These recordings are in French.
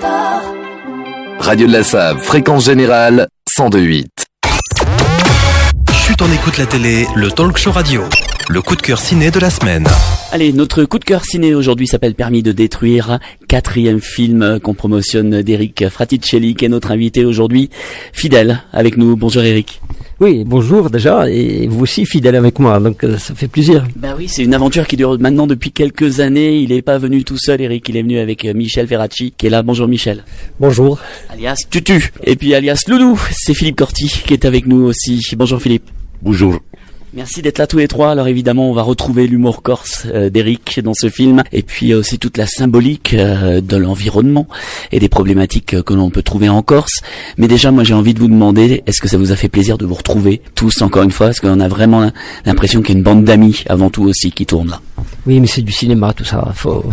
Radio de la Save, fréquence générale, 102.8. Chut, on écoute la télé, le talk show radio. Le coup de cœur ciné de la semaine. Allez, notre coup de cœur ciné aujourd'hui s'appelle Permis de détruire, 4e film qu'on promotionne d'Eric Fraticelli, qui est notre invité aujourd'hui, fidèle avec nous. Bonjour Eric. Oui, bonjour déjà, et vous aussi fidèle avec moi, donc ça fait plaisir. Ben oui, c'est une aventure qui dure maintenant depuis quelques années. Il n'est pas venu tout seul, Eric, il est venu avec Michel Ferracci, qui est là. Bonjour Michel. Bonjour. Alias Tutu. Et puis alias Loulou, c'est Philippe Corti qui est avec nous aussi. Bonjour Philippe. Bonjour. Merci d'être là tous les trois. Alors évidemment, on va retrouver l'humour corse d'Eric dans ce film, et puis aussi toute la symbolique de l'environnement et des problématiques que l'on peut trouver en Corse. Mais déjà, moi j'ai envie de vous demander, est-ce que ça vous a fait plaisir de vous retrouver tous encore une fois? Parce qu'on a vraiment l'impression qu'il y a une bande d'amis avant tout aussi qui tourne là. Oui, mais c'est du cinéma tout ça, faut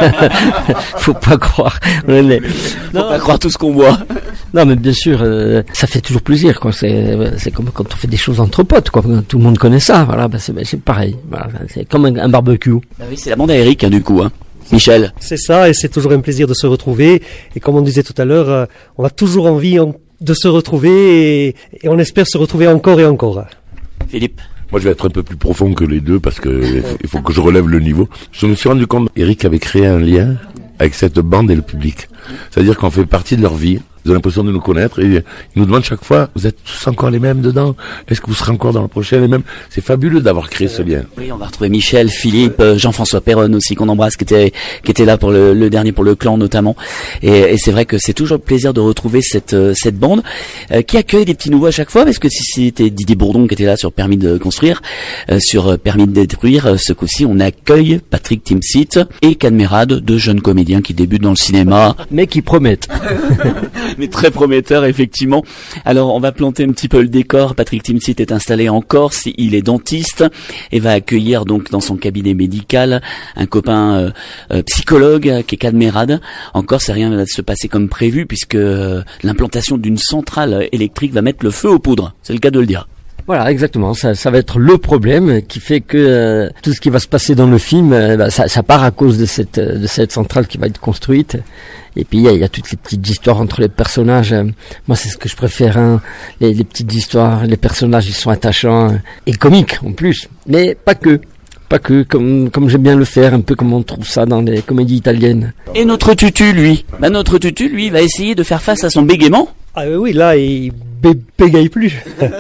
pas croire. Faut pas croire tout ce qu'on voit. Non, mais bien sûr, ça fait toujours plaisir, quoi. C'est comme quand on fait des choses entre potes, quoi. Tout le monde connaît ça, voilà. C'est pareil. Voilà, c'est comme un barbecue. Bah oui, c'est la bande à Eric, du coup, hein. Michel. C'est ça, et c'est toujours un plaisir de se retrouver. Et comme on disait tout à l'heure, on a toujours envie de se retrouver, et on espère se retrouver encore et encore. Philippe. Moi, je vais être un peu plus profond que les deux parce que il faut que je relève le niveau. Je me suis rendu compte, Eric avait créé un lien avec cette bande et le public. C'est-à-dire qu'on fait partie de leur vie. Ils ont l'impression de nous connaître et ils nous demandent chaque fois, vous êtes tous encore les mêmes dedans? Est-ce que vous serez encore dans la prochaine les mêmes? C'est fabuleux d'avoir créé ce lien. Oui, on va retrouver Michel, Philippe, Jean-François Perron aussi qu'on embrasse, qui était là pour le dernier, pour le clan notamment. Et c'est vrai que c'est toujours le plaisir de retrouver cette bande qui accueille des petits nouveaux à chaque fois, parce que si c'était Didier Bourdon qui était là sur Permis de construire, sur Permis de détruire, ce coup-ci on accueille Patrick Timsit et Cadmerade, deux jeunes comédiens qui débutent dans le cinéma, mais qui promettent. Mais très prometteur effectivement. Alors on va planter un petit peu le décor. Patrick Timsit est installé en Corse, il est dentiste et va accueillir donc dans son cabinet médical un copain psychologue qui est Cadmerade. En Corse, rien ne va se passer comme prévu puisque l'implantation d'une centrale électrique va mettre le feu aux poudres. C'est le cas de le dire. Voilà, exactement. Ça va être le problème qui fait que tout ce qui va se passer dans le film, ça part à cause de cette centrale qui va être construite. Et puis il y a toutes les petites histoires entre les personnages. Moi, c'est ce que je préfère, hein. Les petites histoires, les personnages, ils sont attachants et comiques en plus. Mais pas que, comme j'aime bien le faire, un peu comme on trouve ça dans les comédies italiennes. Et notre Tutu, lui, va essayer de faire face à son bégaiement. Ah oui, là, il bégaye plus.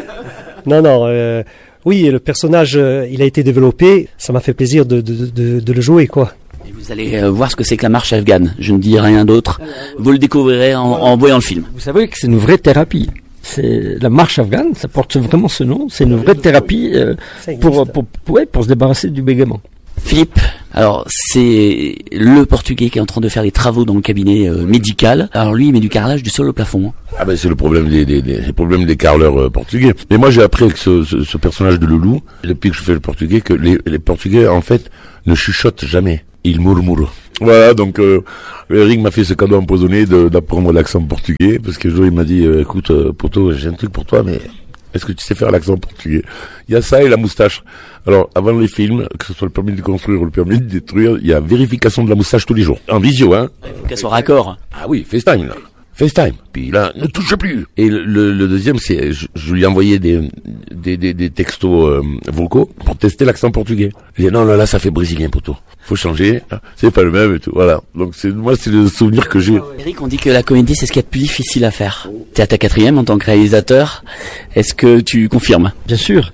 Non, oui, le personnage, il a été développé. Ça m'a fait plaisir de le jouer, quoi. Et vous allez voir ce que c'est que la marche afghane. Je ne dis rien d'autre. Vous le découvrirez en voyant le film. Vous savez que c'est une vraie thérapie. C'est la marche afghane, ça porte vraiment ce nom. C'est une vraie thérapie pour se débarrasser du bégaiement. Philippe, alors c'est le Portugais qui est en train de faire les travaux dans le cabinet médical. Alors lui, il met du carrelage du sol au plafond. Ah ben c'est le problème des problèmes des carreleurs portugais. Mais moi j'ai appris avec ce personnage de Loulou, depuis que je fais le portugais, que les Portugais en fait ne chuchotent jamais, ils murmurent. Voilà, donc Eric m'a fait ce cadeau empoisonné d'apprendre l'accent portugais, parce que le jour il m'a dit écoute Poto, j'ai un truc pour toi, mais est-ce que tu sais faire l'accent portugais? Il y a ça et la moustache. Alors, avant les films, que ce soit le permis de construire ou le permis de détruire, il y a vérification de la moustache tous les jours. En visio, hein. Il faut qu'elle soit raccord. Ah oui, FaceTime, là. FaceTime. Puis là, ne touche plus. Et le deuxième, c'est, je lui ai envoyé des textos vocaux pour tester l'accent portugais. Il dit, non, là, ça fait brésilien, Poto. Faut changer. C'est pas le même et tout. Voilà. Donc, c'est le souvenir que j'ai. Eric, on dit que la comédie, c'est ce qu'il y a de plus difficile à faire. T'es à ta 4e en tant que réalisateur. Est-ce que tu confirmes? Bien sûr.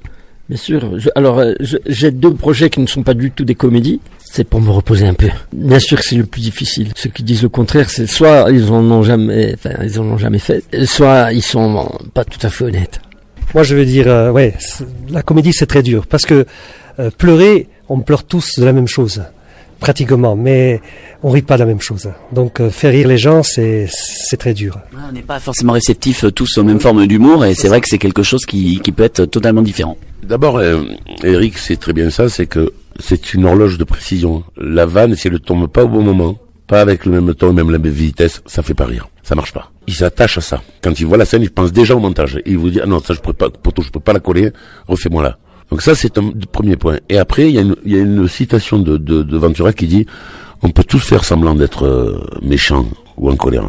J'ai 2 projets qui ne sont pas du tout des comédies. C'est pour me reposer un peu. Bien sûr que c'est le plus difficile. Ceux qui disent le contraire, c'est soit ils en ont jamais fait, soit ils sont pas tout à fait honnêtes. Moi, je veux dire, la comédie, c'est très dur. Parce que pleurer, on pleure tous de la même chose, pratiquement. Mais on rit pas de la même chose. Donc, faire rire les gens, c'est très dur. On n'est pas forcément réceptifs tous aux mêmes formes d'humour. Et c'est vrai que c'est quelque chose qui peut être totalement différent. D'abord, Eric, c'est très bien ça, c'est que c'est une horloge de précision. La vanne, si elle ne tombe pas au bon moment, pas avec le même ton et même la même vitesse, ça fait pas rire. Ça marche pas. Il s'attache à ça. Quand il voit la scène, il pense déjà au montage. Et il vous dit, ah non, ça je peux pas la coller, refais-moi là. Donc ça, c'est un premier point. Et après, il y a une citation de Ventura qui dit, on peut tous faire semblant d'être méchant ou en colère.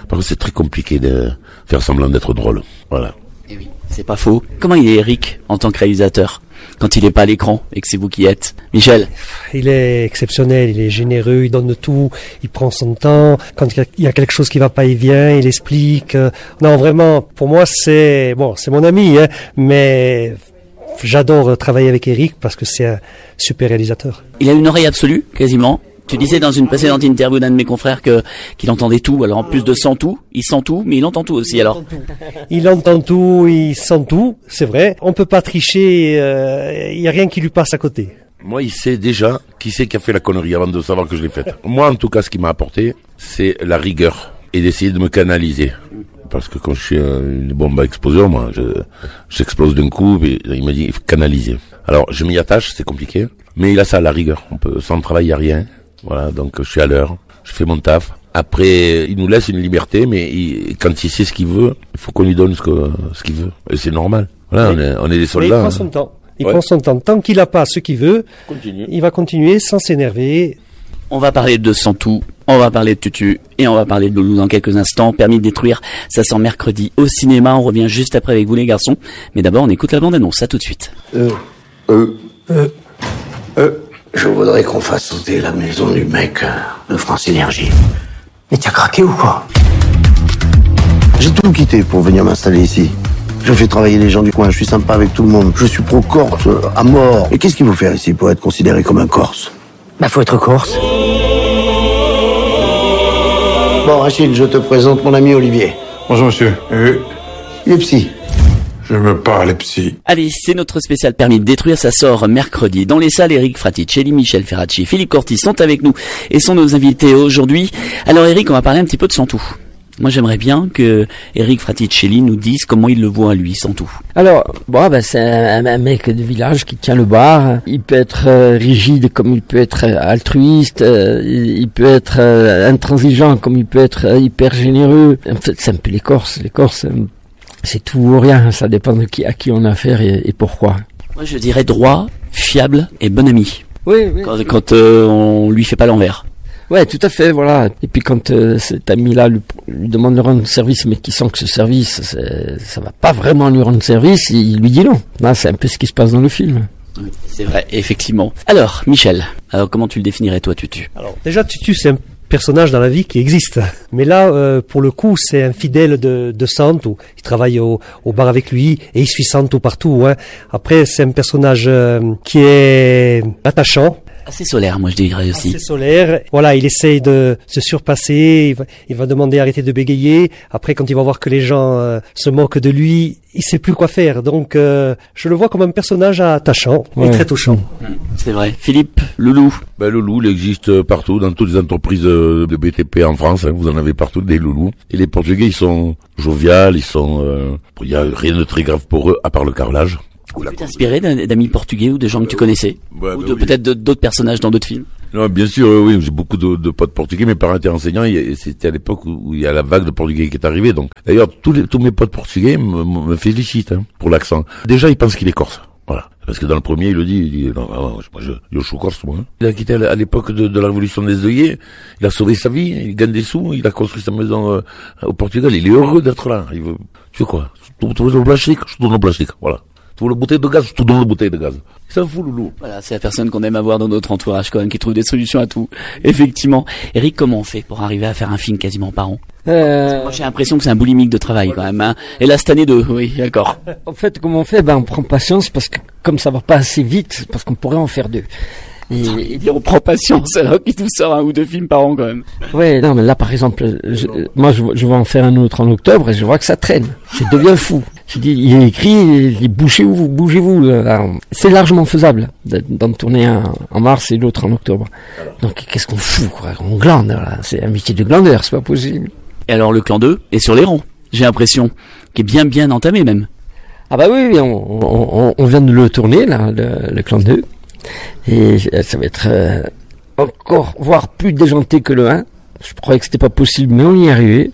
Par contre, c'est très compliqué de faire semblant d'être drôle. Voilà. Eh oui, c'est pas faux. Comment il est Eric en tant que réalisateur quand il est pas à l'écran et que c'est vous qui êtes? Michel? Il est exceptionnel, il est généreux, il donne tout, il prend son temps. Quand il y a quelque chose qui va pas, il vient, il explique. Non, vraiment, pour moi, c'est mon ami, hein, mais j'adore travailler avec Eric parce que c'est un super réalisateur. Il a une oreille absolue, quasiment. Tu disais dans une précédente interview d'un de mes confrères qu'il entendait tout. Alors en plus de sent tout, il sent tout, mais il entend tout aussi. Alors il entend tout, il sent tout, c'est vrai. On peut pas tricher, il y a rien qui lui passe à côté. Moi, il sait déjà qui c'est qui a fait la connerie avant de savoir que je l'ai faite. Moi, en tout cas, ce qui m'a apporté, c'est la rigueur et d'essayer de me canaliser. Parce que quand je suis une bombe à explosion, moi, j'explose d'un coup, et il m'a dit, il faut canaliser. Alors, je m'y attache, c'est compliqué, mais il a ça, la rigueur. Sans le travail, il n'y a rien. Voilà, donc je suis à l'heure, je fais mon taf. Après, il nous laisse une liberté, mais quand il sait ce qu'il veut, il faut qu'on lui donne ce qu'il veut. Et c'est normal. Voilà, on est des soldats. Mais il prend son temps. Il prend son temps. Tant qu'il n'a pas ce qu'il veut, il va continuer sans s'énerver. on va parler de Santou, on va parler de Tutu et on va parler de Loulou dans quelques instants. Permis de détruire, ça sort mercredi au cinéma. On revient juste après avec vous les garçons. Mais d'abord, on écoute la bande-annonce. À tout de suite. Je voudrais qu'on fasse sauter la maison du mec de France Énergie. Mais t'as craqué ou quoi? J'ai tout quitté pour venir m'installer ici. Je fais travailler les gens du coin, je suis sympa avec tout le monde. Je suis pro-corse, à mort. Et qu'est-ce qu'il faut faire ici pour être considéré comme un corse? Bah faut être corse. Bon Rachid, je te présente mon ami Olivier. Bonjour monsieur. Il est psy. Je me parle psy. Allez, c'est notre spécial permis de détruire, ça sort mercredi. Dans les salles, Eric Fraticelli, Michel Ferracci, Philippe Corti sont avec nous et sont nos invités aujourd'hui. Alors Eric, on va parler un petit peu de Santou. Moi, j'aimerais bien que Eric Fraticelli nous dise comment il le voit, lui, Santou. Alors, c'est un mec de village qui tient le bar. Il peut être rigide comme il peut être altruiste. Il peut être intransigeant comme il peut être hyper généreux. En fait, c'est un peu les Corses. Les Corses, c'est tout ou rien. Ça dépend de à qui on a affaire et pourquoi. Moi, je dirais droit, fiable et bon ami. Oui. Quand on lui fait pas l'envers. Ouais, tout à fait, voilà. Et puis quand cet ami-là lui demande de rendre service, mais qu'il sent que ce service, ça va pas vraiment lui rendre service, il lui dit non. Là, c'est un peu ce qui se passe dans le film. Oui, c'est vrai, effectivement. Alors, Michel, comment tu le définirais, toi, Tutu? Alors, déjà, Tutu, c'est un personnage dans la vie qui existe. Mais là, pour le coup, c'est un fidèle de Santou. Il travaille au bar avec lui et il suit Santou partout. Hein. Après, c'est un personnage qui est attachant. Assez solaire, moi je dirais aussi. Assez solaire. Voilà, il essaye de se surpasser. Il va demander d'arrêter de bégayer. Après, quand il va voir que les gens se moquent de lui, il sait plus quoi faire. Donc, je le vois comme un personnage attachant et très touchant. C'est vrai. Philippe, Loulou. Loulou, il existe partout, dans toutes les entreprises de BTP en France. Hein, vous en avez partout des loulous. Et les Portugais, ils sont joviales, il y a rien de très grave pour eux, à part le carrelage. Tu t'es inspiré d'amis portugais ou de gens que tu connaissais ou peut-être peut-être d'autres personnages dans d'autres films? Non, bien sûr, oui, j'ai beaucoup de potes portugais. Mes parents étaient enseignants et c'était à l'époque où il y a la vague de portugais qui est arrivée. Donc, d'ailleurs, tous mes potes portugais me félicitent pour l'accent. Déjà, ils pensent qu'il est corse. Voilà. Parce que dans le premier, il le dit, non, moi, je suis corse, moi. Il a quitté à l'époque de la révolution des œillets. Il a sauvé sa vie, il gagne des sous, il a construit sa maison au Portugal. Il est heureux d'être là. Tu veux quoi? Tu veux le plastique? Je te donne le plastique. Voilà. Tu veux la bouteille de gaz, je te donne la bouteille de gaz. Il s'en fout, Loulou. Voilà, c'est la personne qu'on aime avoir dans notre entourage, quand même, qui trouve des solutions à tout. Effectivement. Eric, comment on fait pour arriver à faire un film quasiment par an? Moi, j'ai l'impression que c'est un boulimique de travail, quand même, hein. Et là, cette année 2, oui, d'accord. En fait, comment on fait? On prend patience parce que, comme ça va pas assez vite, parce qu'on pourrait en faire 2. Et on prend patience alors qu'il nous sort 1 ou 2 films par an quand même. Ouais, non, mais là par exemple, je vais en faire un autre en octobre et je vois que ça traîne. Je deviens fou. Je dis, il est écrit, il dit bougez-vous. Là. C'est largement faisable d'en tourner un en mars et l'autre en octobre. Donc qu'est-ce qu'on fout, quoi? On glande, là. C'est un métier de glandeur, c'est pas possible. Et alors le clan 2 est sur les rangs, j'ai l'impression, qui est bien entamé même. Ah bah oui, on vient de le tourner là, le clan 2. Et ça va être encore, voire plus déjanté que le 1. Je croyais que c'était pas possible, mais on y est arrivé.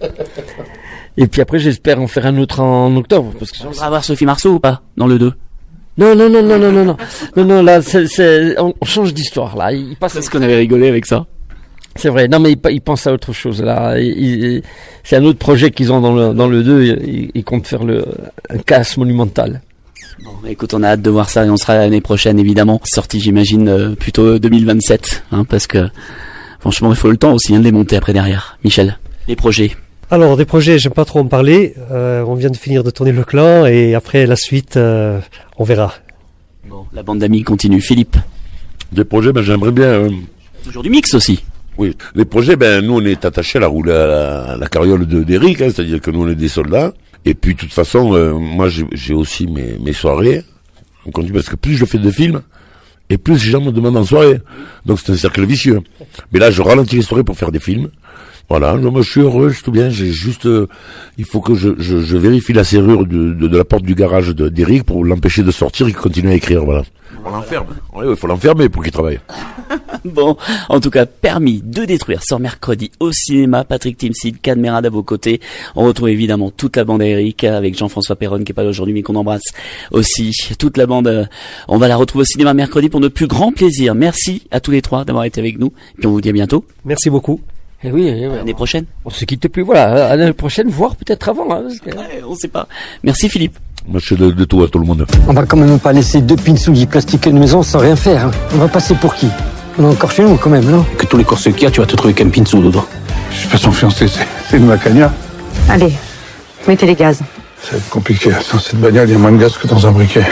Et puis après, j'espère en faire un autre en octobre. Parce que on va avoir Sophie Marceau ou pas dans le 2? Non, là, on change d'histoire, là. C'est ce qu'on avait rigolé avec ça. C'est vrai. Non, mais ils pensent à autre chose là. C'est un autre projet qu'ils ont dans le 2. Ils comptent faire un casse monumental. Bon, écoute, on a hâte de voir ça et on sera l'année prochaine évidemment. Sortie, j'imagine, plutôt 2027, parce que franchement, il faut le temps aussi de les monter après derrière. Michel, les projets. Alors, des projets, j'aime pas trop en parler. On vient de finir de tourner Le Clan et après la suite, on verra. Bon, la bande d'amis continue. Philippe. Des projets, j'aimerais bien. Toujours du mix aussi. Oui, les projets, nous on est attachés à la carriole d'Éric, c'est-à-dire que nous on est des soldats. Et puis de toute façon, moi j'ai aussi mes soirées. On continue parce que plus je fais de films, et plus les gens me demandent en soirée. Donc c'est un cercle vicieux. Mais là, je ralentis les soirées pour faire des films. Voilà, moi je suis heureux, je suis tout bien. J'ai juste, il faut que je vérifie la serrure de la porte du garage d'Éric pour l'empêcher de sortir et qu'il continue à écrire. Voilà. On l'enferme. Oui, il faut l'enfermer pour qu'il travaille. Bon, en tout cas, Permis de détruire sort mercredi au cinéma. Patrick Timsit, Cadmerade à vos côtés. On retrouve évidemment toute la bande à Eric avec Jean-François Perron qui est pas là aujourd'hui mais qu'on embrasse aussi. Toute la bande, on va la retrouver au cinéma mercredi pour notre plus grand plaisir. Merci à tous les trois d'avoir été avec nous. Puis on vous dit à bientôt. Merci beaucoup. Et oui, l'année prochaine. On se quitte plus, voilà. L'année prochaine, voire peut-être avant. Ouais, on sait pas. Merci Philippe. Moi je suis de tout à tout le monde. On va quand même pas laisser 2 pinsoudis plastiqués de maison sans rien faire. On va passer pour qui? On est encore chez nous quand même, non? Que tous les courses qu'il y a, tu vas te trouver qu'un pinsou dedans. Je suis pas son fiancé, c'est une Macania. Allez, mettez les gaz. Ça va être compliqué. Dans cette bagnole, il y a moins de gaz que dans un briquet.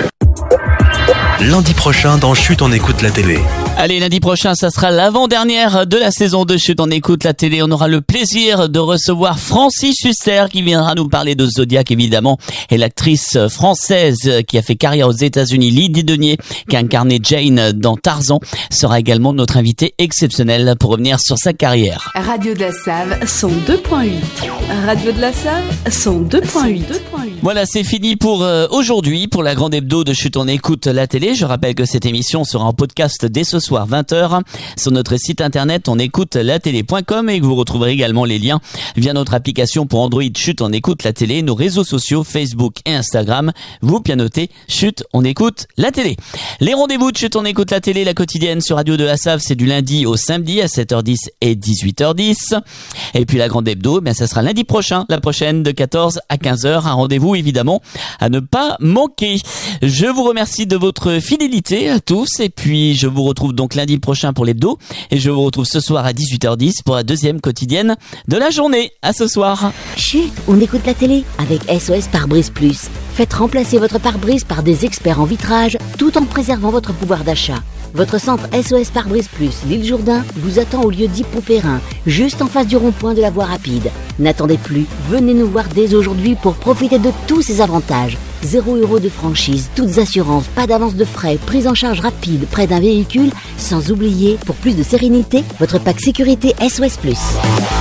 Lundi prochain dans Chut, on écoute la télé. Allez, lundi prochain, ça sera l'avant-dernière de la saison de Chut, on écoute la télé. On aura le plaisir de recevoir Francis Huster qui viendra nous parler de Zodiac, évidemment. Et l'actrice française qui a fait carrière aux États-Unis, Lydie Denier, qui a incarné Jane dans Tarzan, sera également notre invitée exceptionnelle pour revenir sur sa carrière. Radio de la Save, 102.8. Radio de la Save, 102.8. Voilà, c'est fini pour aujourd'hui, pour la grande hebdo de Chut, on écoute la télé. Je rappelle que cette émission sera en podcast dès ce soir 20h sur notre site internet onécoutelatélé.com et que vous retrouverez également les liens via notre application pour Android Chut, on écoute la télé, nos réseaux sociaux Facebook et Instagram. Vous pianotez Chut, on écoute la télé. Les rendez-vous de Chut, on écoute la télé, la quotidienne sur Radio de la Save, c'est du lundi au samedi à 7h10 et 18h10. Et puis la grande hebdo, ça sera lundi prochain, la prochaine de 14 à 15h. Un rendez-vous évidemment à ne pas manquer. Je vous remercie de votre fidélité à tous et puis je vous retrouve donc lundi prochain pour l'hebdo et je vous retrouve ce soir à 18h10 pour la deuxième quotidienne de la journée. À ce soir. Chut, on écoute la télé avec SOS Pare-Brise Plus. Faites remplacer votre pare-brise par des experts en vitrage tout en préservant votre pouvoir d'achat. Votre centre SOS Pare-Brise Plus, l'île Jourdain, vous attend au lieu-dit Poupérin, juste en face du rond-point de la voie rapide. N'attendez plus, venez nous voir dès aujourd'hui pour profiter de tous ces avantages. 0 € de franchise, toutes assurances, pas d'avance de frais, prise en charge rapide près d'un véhicule, sans oublier, pour plus de sérénité, votre pack sécurité SOS Plus.